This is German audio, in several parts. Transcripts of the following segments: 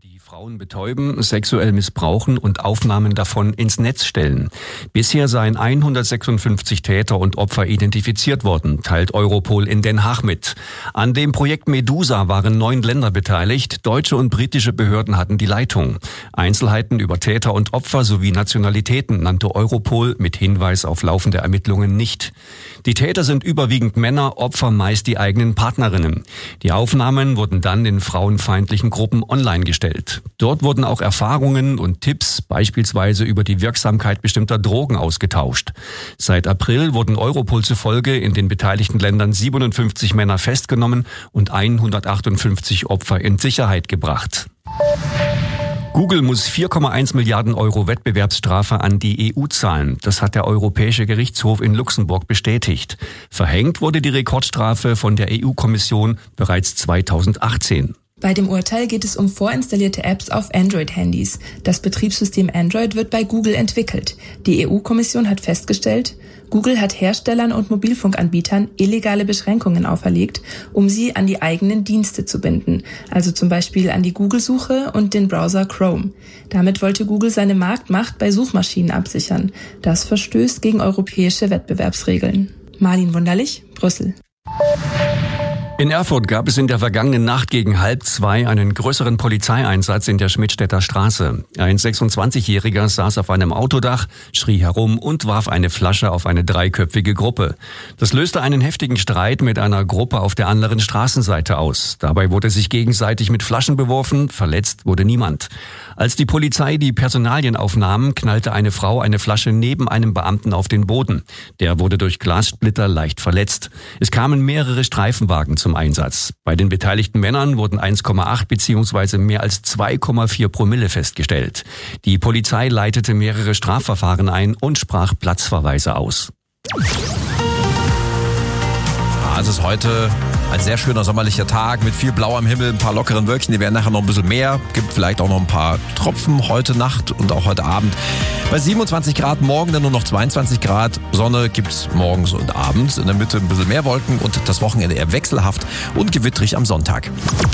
die Frauen betäuben, sexuell missbrauchen und Aufnahmen davon ins Netz stellen. Bisher seien 156 Täter und Opfer identifiziert worden, teilt Europol in Den Haag mit. An dem Projekt Medusa waren 9 Länder beteiligt. Deutsche und britische Behörden hatten die Leitung. Einzelheiten über Täter und Opfer sowie Nationalitäten nannte Europol mit Hinweis auf laufende Ermittlungen nicht. Die Täter sind überwiegend Männer, Opfer meist die eigenen Partnerinnen. Die Aufnahmen wurden dann in frauenfeindlichen Gruppen online gestellt. Dort wurden auch Erfahrungen und Tipps, beispielsweise über die Wirksamkeit bestimmter Drogen, ausgetauscht. Seit April wurden Europol zufolge in den beteiligten Ländern 57 Männer festgenommen und 158 Opfer in Sicherheit gebracht. Google muss 4,1 Milliarden Euro Wettbewerbsstrafe an die EU zahlen. Das hat der Europäische Gerichtshof in Luxemburg bestätigt. Verhängt wurde die Rekordstrafe von der EU-Kommission bereits 2018. Bei dem Urteil geht es um vorinstallierte Apps auf Android-Handys. Das Betriebssystem Android wird bei Google entwickelt. Die EU-Kommission hat festgestellt, Google hat Herstellern und Mobilfunkanbietern illegale Beschränkungen auferlegt, um sie an die eigenen Dienste zu binden, also zum Beispiel an die Google-Suche und den Browser Chrome. Damit wollte Google seine Marktmacht bei Suchmaschinen absichern. Das verstößt gegen europäische Wettbewerbsregeln. Marlin Wunderlich, Brüssel. In Erfurt gab es in der vergangenen Nacht gegen 1:30 einen größeren Polizeieinsatz in der Schmidtstädter Straße. Ein 26-Jähriger saß auf einem Autodach, schrie herum und warf eine Flasche auf eine 3-köpfige Gruppe. Das löste einen heftigen Streit mit einer Gruppe auf der anderen Straßenseite aus. Dabei wurde sich gegenseitig mit Flaschen beworfen, verletzt wurde niemand. Als die Polizei die Personalien aufnahm, knallte eine Frau eine Flasche neben einem Beamten auf den Boden. Der wurde durch Glassplitter leicht verletzt. Es kamen mehrere Streifenwagen zum Einsatz. Bei den beteiligten Männern wurden 1,8 bzw. mehr als 2,4 Promille festgestellt. Die Polizei leitete mehrere Strafverfahren ein und sprach Platzverweise aus. Es ist heute ein sehr schöner sommerlicher Tag mit viel blauem Himmel, ein paar lockeren Wölkchen, die werden nachher noch ein bisschen mehr. Gibt vielleicht auch noch ein paar Tropfen heute Nacht und auch heute Abend. Bei 27 Grad, morgen dann nur noch 22 Grad. Sonne gibt's morgens und abends. In der Mitte ein bisschen mehr Wolken und das Wochenende eher wechselhaft und gewittrig am Sonntag.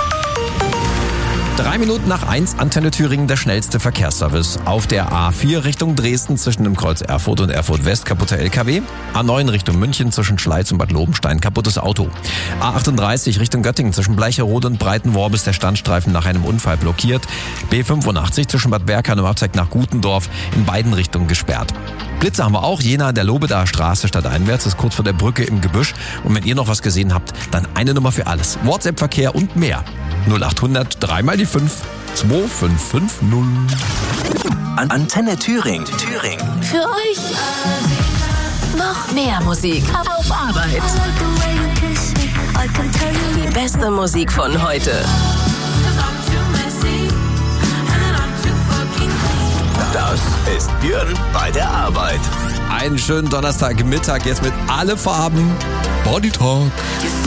3 Minuten nach 1, Antenne Thüringen, der schnellste Verkehrsservice. Auf der A4 Richtung Dresden zwischen dem Kreuz Erfurt und Erfurt West kaputter LKW. A9 Richtung München zwischen Schleiz und Bad Lobenstein kaputtes Auto. A38 Richtung Göttingen zwischen Bleicherode und Breitenworb ist der Standstreifen nach einem Unfall blockiert. B85 zwischen Bad Berka und Abzweig nach Gutendorf in beiden Richtungen gesperrt. Blitze haben wir auch. Jena an der Lobedaer Straße stadteinwärts ist kurz vor der Brücke im Gebüsch. Und wenn ihr noch was gesehen habt, dann eine Nummer für alles. WhatsApp-Verkehr und mehr. 0800 3 mal die 5 2550. Antenne Thüringen. Für euch noch mehr Musik auf Arbeit. Die beste Musik von heute. Das ist Björn bei der Arbeit. Einen schönen Donnerstagmittag jetzt mit alle Farben. Body Talk.